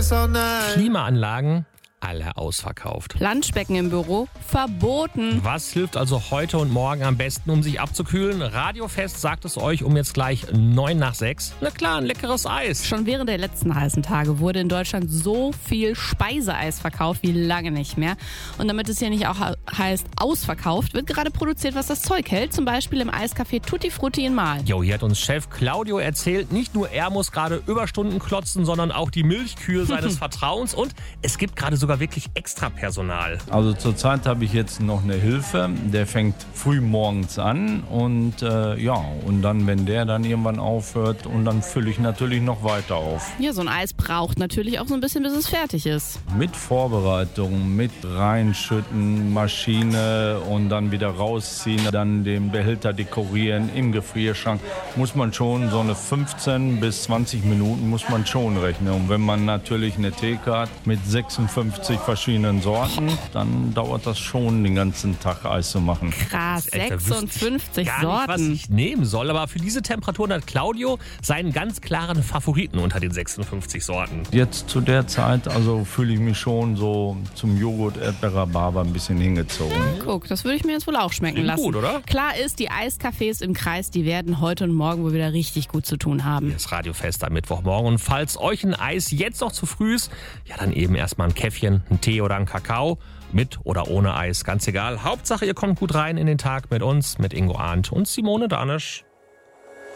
Klimaanlagen, alle ausverkauft. Planschbecken im Büro verboten. Was hilft also heute und morgen am besten, um sich abzukühlen? Radiofest sagt es euch um jetzt gleich 9:06. Na klar, ein leckeres Eis. Schon während der letzten heißen Tage wurde in Deutschland so viel Speiseeis verkauft wie lange nicht mehr. Und damit es hier nicht auch heißt ausverkauft, wird gerade produziert, was das Zeug hält. Zum Beispiel im Eiscafé Tutti Frutti in Mahl. Jo, hier hat uns Chef Claudio erzählt, nicht nur er muss gerade Überstunden klotzen, sondern auch die Milchkühe seines Vertrauens. Und es gibt gerade sogar wirklich extra Personal. Also zurzeit habe ich jetzt noch eine Hilfe, der fängt früh morgens an und und dann, wenn der dann irgendwann aufhört und dann fülle ich natürlich noch weiter auf. Ja, so ein Eis braucht natürlich auch so ein bisschen, bis es fertig ist. Mit Vorbereitung, mit reinschütten, Maschine und dann wieder rausziehen, dann den Behälter dekorieren im Gefrierschrank, muss man schon so eine 15 bis 20 Minuten muss man schon rechnen. Und wenn man natürlich eine Theke hat mit 56 verschiedenen Sorten, dann dauert das schon den ganzen Tag Eis zu machen. Krass, 56 gar Sorten. Nicht, was ich nehmen soll, aber für diese Temperaturen hat Claudio seinen ganz klaren Favoriten unter den 56 Sorten. Jetzt zu der Zeit, also fühle ich mich schon so zum Joghurt, Erdbeer-Rhabarber ein bisschen hingezogen. Guck, das würde ich mir jetzt wohl auch schmecken Klingt lassen. gut, oder? Klar ist, die Eiscafés im Kreis, die werden heute und morgen wohl wieder richtig gut zu tun haben. Das Radiofest am Mittwochmorgen. Und falls euch ein Eis jetzt noch zu früh ist, ja dann eben erstmal ein Käffchen, einen Tee oder einen Kakao. Mit oder ohne Eis, ganz egal. Hauptsache, ihr kommt gut rein in den Tag mit uns, mit Ingo Arndt und Simone Danisch.